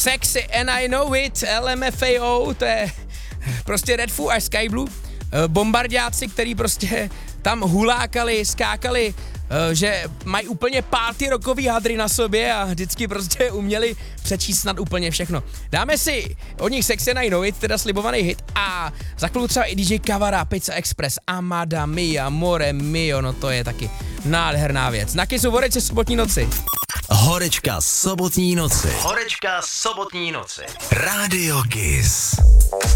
Sexy and I know it, LMFAO, to je prostě Red Foo až Sky Blue, bombardáci, který prostě tam hulákali, skákali, že mají úplně party rockový hadry na sobě a vždycky prostě uměli přečíst snad úplně všechno. Dáme si od nich Sexy and I know it, teda slibovaný hit, a za chvíli třeba i DJ Kavara, Pizza Express, Amada Mia, More Mio, no to je taky nádherná věc. Na Kissu Horečka sobotní noci. Horečka sobotní noci. Horečka sobotní noci. Rádio Kiss.